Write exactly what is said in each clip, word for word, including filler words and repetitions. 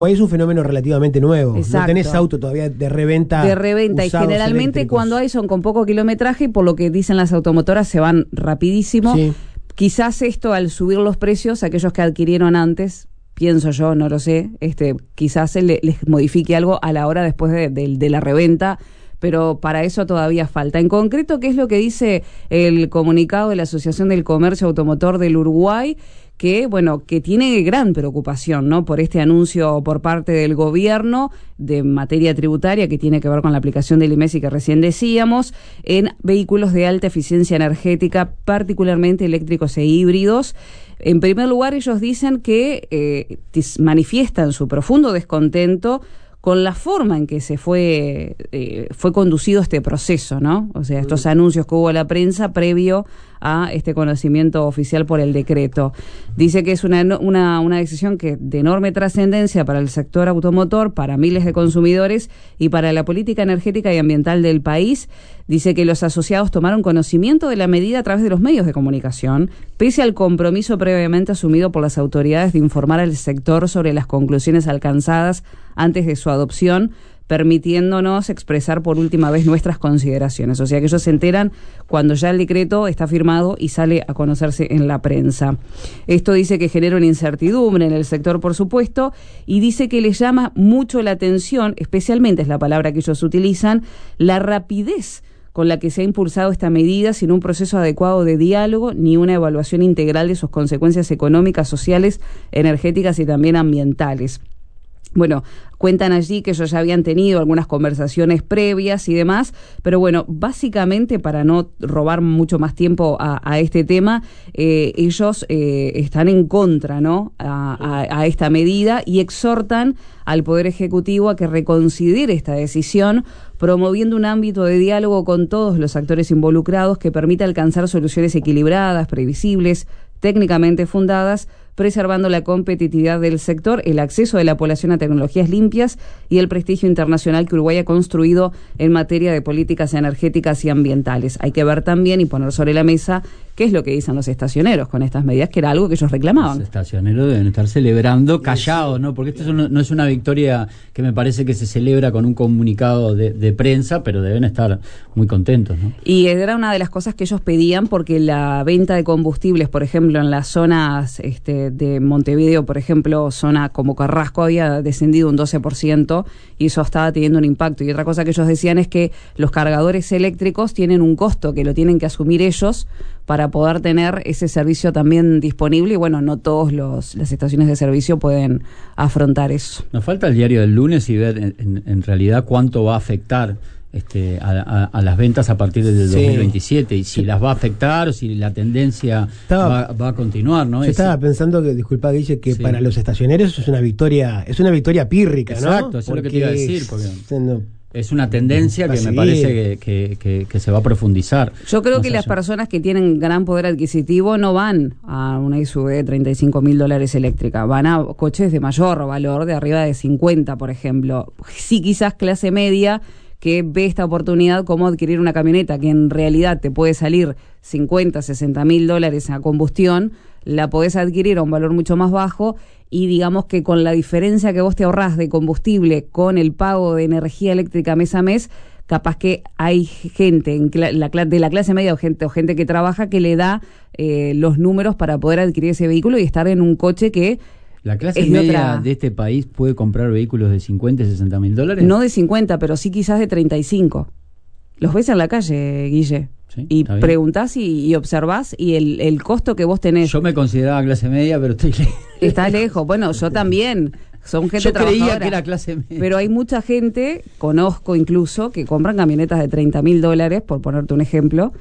Es un fenómeno relativamente nuevo. Exacto. No tenés auto todavía de reventa. De reventa, y generalmente eléctricos. Cuando hay son con poco kilometraje, por lo que dicen las automotoras, se van rapidísimo. Sí. Quizás esto, al subir los precios, aquellos que adquirieron antes, pienso yo, no lo sé, este, quizás se le, les modifique algo a la hora después de, de, de la reventa, pero para eso todavía falta. En concreto, ¿qué es lo que dice el comunicado de la Asociación del Comercio Automotor del Uruguay? Que, bueno, que tiene gran preocupación, ¿no?, por este anuncio por parte del gobierno de materia tributaria que tiene que ver con la aplicación del I M E S I que recién decíamos, en vehículos de alta eficiencia energética, particularmente eléctricos e híbridos. En primer lugar, ellos dicen que eh, manifiestan su profundo descontento con la forma en que se fue eh, fue conducido este proceso, ¿no? O sea, estos anuncios que hubo en la prensa previo a este conocimiento oficial por el decreto. Dice que es una, una, una decisión que de enorme trascendencia para el sector automotor, para miles de consumidores y para la política energética y ambiental del país. Dice que los asociados tomaron conocimiento de la medida a través de los medios de comunicación, pese al compromiso previamente asumido por las autoridades de informar al sector sobre las conclusiones alcanzadas antes de su adopción, permitiéndonos expresar por última vez nuestras consideraciones. O sea que ellos se enteran cuando ya el decreto está firmado y sale a conocerse en la prensa. Esto dice que genera una incertidumbre en el sector, por supuesto, y dice que les llama mucho la atención, especialmente es la palabra que ellos utilizan, la rapidez con la que se ha impulsado esta medida sin un proceso adecuado de diálogo ni una evaluación integral de sus consecuencias económicas, sociales, energéticas y también ambientales. Bueno, cuentan allí que ellos ya habían tenido algunas conversaciones previas y demás, pero bueno, básicamente, para no robar mucho más tiempo a, a este tema, eh, ellos eh, están en contra, ¿no?, a, a, a esta medida, y exhortan al Poder Ejecutivo a que reconsidere esta decisión, promoviendo un ámbito de diálogo con todos los actores involucrados que permita alcanzar soluciones equilibradas, previsibles, técnicamente fundadas, preservando la competitividad del sector, el acceso de la población a tecnologías limpias y el prestigio internacional que Uruguay ha construido en materia de políticas energéticas y ambientales. Hay que ver también y poner sobre la mesa qué es lo que dicen los estacioneros con estas medidas, que era algo que ellos reclamaban. Los estacioneros deben estar celebrando callados, ¿no? Porque esto no, no es una victoria que me parece que se celebra con un comunicado de, de prensa, pero deben estar muy contentos, ¿no? Y era una de las cosas que ellos pedían, porque la venta de combustibles, por ejemplo, en las zonas este, de Montevideo, por ejemplo, zona como Carrasco, había descendido un doce por ciento y eso estaba teniendo un impacto. Y otra cosa que ellos decían es que los cargadores eléctricos tienen un costo que lo tienen que asumir ellos para poder tener ese servicio también disponible, y bueno, no todos los las estaciones de servicio pueden afrontar eso. Nos falta el diario del lunes y ver en, en, en realidad cuánto va a afectar este, a, a, a las ventas a partir del sí. dos mil veintisiete, y si sí. las va a afectar o si la tendencia estaba, va, va a continuar, ¿no? Yo Ese. estaba pensando que, disculpa Guille, que sí. para los estacioneros es una victoria, es una victoria pírrica, ¿no? Exacto, eso porque es lo que te iba a decir, porque no, es una tendencia que me parece que, que, que, que se va a profundizar. Yo creo que las personas que tienen gran poder adquisitivo no van a una S U V de treinta y cinco mil dólares eléctrica, van a coches de mayor valor, de arriba de cincuenta, por ejemplo. Sí, quizás clase media, que ve esta oportunidad como adquirir una camioneta que en realidad te puede salir cincuenta, sesenta mil dólares a combustión, la podés adquirir a un valor mucho más bajo, y digamos que con la diferencia que vos te ahorrás de combustible con el pago de energía eléctrica mes a mes, capaz que hay gente en la, de la clase media o gente, o gente que trabaja que le da eh, los números para poder adquirir ese vehículo y estar en un coche que... ¿La clase media otra... de este país puede comprar vehículos de cincuenta y sesenta mil dólares? No de cincuenta, pero sí quizás de treinta y cinco. Los ves en la calle, Guille. Sí, y preguntás y, y observás, y el, el costo que vos tenés. Yo me consideraba clase media, pero estoy lejos. Está lejos. Bueno, yo también. Son gente yo trabajadora. Creía que era clase media. Pero hay mucha gente, conozco incluso, que compran camionetas de treinta mil dólares, por ponerte un ejemplo,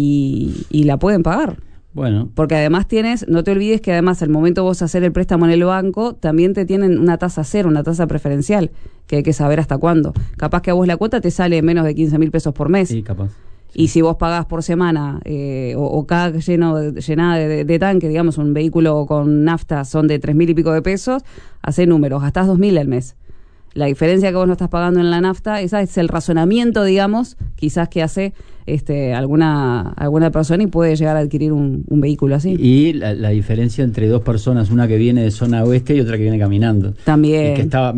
y, y la pueden pagar. Bueno. Porque además tienes, no te olvides que además al momento vos hacer el préstamo en el banco, también te tienen una tasa cero, una tasa preferencial, que hay que saber hasta cuándo. Capaz que a vos la cuota te sale menos de quince mil pesos por mes. Sí, capaz. Y si vos pagás por semana eh, o, o cada lleno de, llenada de, de, de tanque, digamos, un vehículo con nafta son de tres mil y pico de pesos, hace números, gastás dos mil al mes. La diferencia que vos no estás pagando en la nafta, esa es el razonamiento, digamos, quizás que hace este alguna alguna persona y puede llegar a adquirir un, un vehículo así. Y la, la diferencia entre dos personas, una que viene de zona oeste y otra que viene caminando. También. Y que estaba